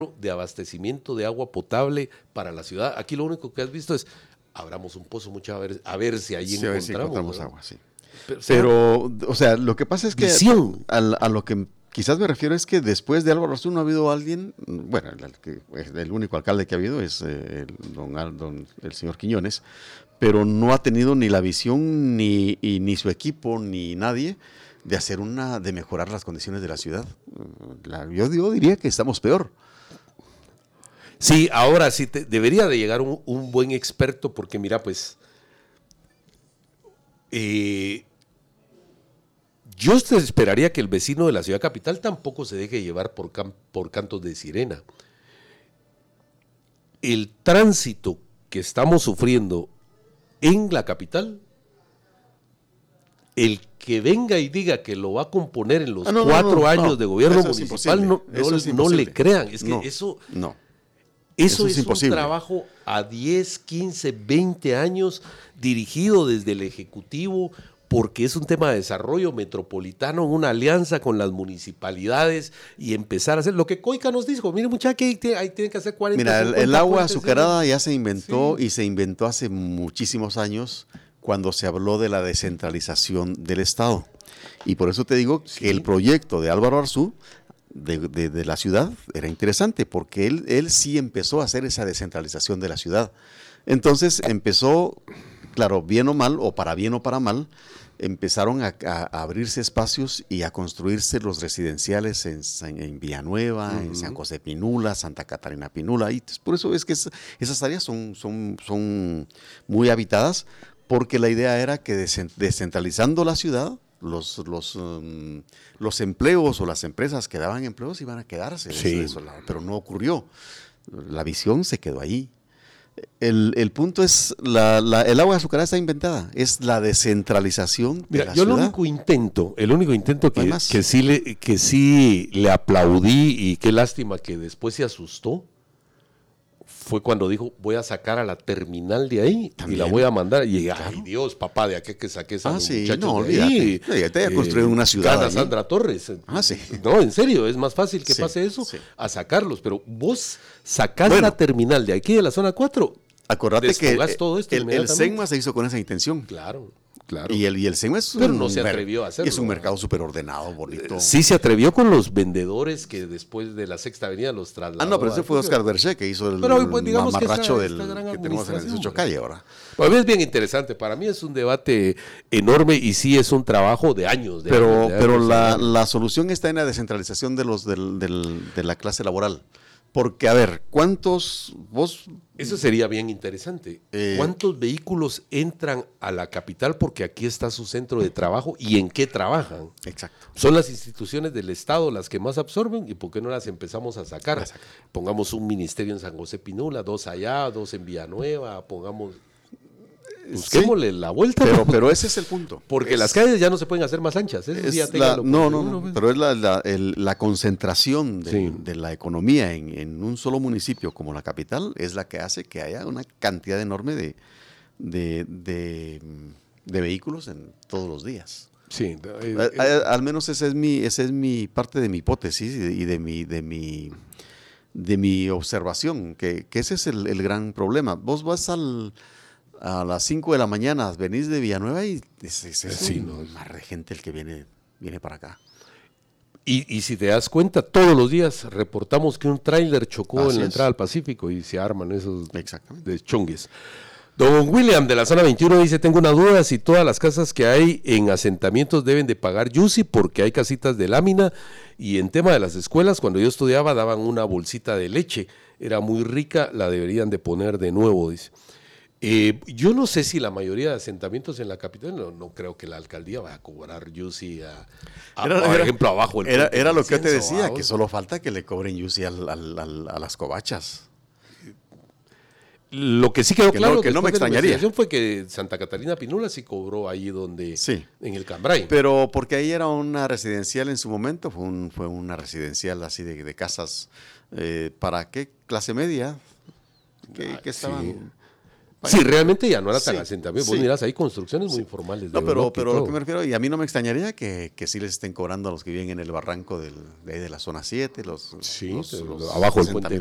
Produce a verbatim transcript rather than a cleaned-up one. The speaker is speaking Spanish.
de abastecimiento de agua potable para la ciudad. Aquí lo único que has visto es, abramos un pozo, mucho a ver, a ver si ahí Sí, a encontramos, ver si encontramos ¿no? agua, sí. Pero, o sea, Pero, o sea, lo que pasa es que visión. a, a lo que quizás me refiero es que después de Álvaro Arzú no ha habido alguien, bueno, el, que, el único alcalde que ha habido es eh, el, don, don, el señor Quiñones, pero no ha tenido ni la visión, ni, y, ni su equipo, ni nadie de hacer una, de mejorar las condiciones de la ciudad. La, yo, yo diría que estamos peor. Sí, ahora sí te, debería de llegar un, un buen experto, porque mira, pues, eh, yo esperaría que el vecino de la ciudad capital tampoco se deje llevar por, can, por cantos de sirena. El tránsito que estamos sufriendo en la capital, el que venga y diga que lo va a componer en los ah, no, cuatro no, no, años no, de gobierno municipal, no, no, no le crean. Es que no, eso, no, eso, eso es, es un trabajo a diez, quince, veinte años dirigido desde el Ejecutivo, porque es un tema de desarrollo metropolitano, una alianza con las municipalidades y empezar a hacer lo que Coica nos dijo. Mire, muchachos, ahí tienen que hacer cuarenta. Mira, el, el agua azucarada ya se inventó sí. y se inventó hace muchísimos años cuando se habló de la descentralización del Estado. Y por eso te digo sí. que el proyecto de Álvaro Arzú de, de, de la ciudad era interesante, porque él, él sí empezó a hacer esa descentralización de la ciudad. Entonces empezó, claro, bien o mal, o para bien o para mal, empezaron a, a, a abrirse espacios y a construirse los residenciales en, en, en Villanueva, uh-huh. en San José Pinula, Santa Catarina Pinula. Y por eso es que es, esas áreas son, son, son muy habitadas, porque la idea era que descentralizando la ciudad, los, los, um, los empleos o las empresas que daban empleos iban a quedarse. Sí. Eso, eso, pero no ocurrió. La visión se quedó ahí. El, el punto es, la, la, el agua azucarada está inventada, es la descentralización Mira, de la yo ciudad. el único intento, el único intento que, que, sí le, que sí le aplaudí, y qué lástima que después se asustó, fue cuando dijo, voy a sacar a la terminal de ahí También. y la voy a mandar. Y claro. ay Dios, papá, de aquí que saqué esa ah, sí, muchachos no, de ahí. Ya te haya construido eh, una ciudad. Gana Sandra Torres. Ah, sí. No, en serio, es más fácil que sí, pase eso sí. a sacarlos. Pero vos sacás bueno, la terminal de aquí de la zona cuatro. Acordate que todo esto el, el SEGMA se hizo con esa intención. Claro. Claro. Y el, y el SEGMA es Pero un, no se atrevió a hacerlo. Es un mercado súper ordenado, bonito. Sí se atrevió con los vendedores que después de la Sexta Avenida los trasladó. Ah, no, pero ese fue Oscar Berché que hizo el pero, pues, mamarracho que, esta, del, esta que tenemos en el dieciocho calle ahora. Para mí es bien interesante, para mí es un debate enorme y sí es un trabajo de años. De pero años, de pero años, la, de años. la solución está en la descentralización de, los, del, del, de la clase laboral. Porque, a ver, ¿cuántos vos...? Eso sería bien interesante. Eh, ¿Cuántos vehículos entran a la capital porque aquí está su centro de trabajo y en qué trabajan? Exacto. Son las instituciones del Estado las que más absorben y ¿por qué no las empezamos a sacar? Exacto. Pongamos un ministerio en San José Pinula, dos allá, dos en Villanueva, pongamos... Busquémosle sí, la vuelta. Pero, pero ese es el punto. Porque es, las calles ya no se pueden hacer más anchas. Eso es ya la, no, no, no, pues. pero es la, la, el, la concentración de, sí. de la economía en, en un solo municipio como la capital es la que hace que haya una cantidad enorme de, de, de, de vehículos en todos los días. Sí, eh, eh, al, al menos esa es mi, esa es mi parte de mi hipótesis y de, y de mi, de mi, de mi observación, que, que ese es el, el gran problema. Vos vas al a las cinco de la mañana, venís de Villanueva y es, es, es sí, un no. mar de gente el que viene, viene para acá. Y, y si te das cuenta, todos los días reportamos que un tráiler chocó Así en la es. entrada al Pacífico y se arman esos de chongues. Don William de la zona veintiuno dice, tengo una duda si todas las casas que hay en asentamientos deben de pagar YUSI porque hay casitas de lámina y en tema de las escuelas, cuando yo estudiaba daban una bolsita de leche, era muy rica, la deberían de poner de nuevo, dice. Eh, yo no sé si la mayoría de asentamientos en la capital, no, no creo que la alcaldía vaya a cobrar YUSI a, a, era, por era, ejemplo, abajo. El era era lo que yo te censo, decía, ¿vamos? Que solo falta que le cobren YUSI al, al, al, a las covachas. Lo que sí quedó que claro no, que no me extrañaría fue que Santa Catarina Pinula sí cobró ahí donde, sí. en el Cambray. Pero porque ahí era una residencial en su momento, fue, un, fue una residencial así de, de casas, eh, ¿para qué? Clase media, que, ah, que estaban... Sí. Sí, realmente ya no era tan sí, asentamiento. Vos sí. mirás, hay construcciones muy informales. No, pero, pero lo que me refiero, y a mí no me extrañaría que, que sí les estén cobrando a los que viven en el barranco del, de, de la zona siete, los, sí, los, los abajo del puente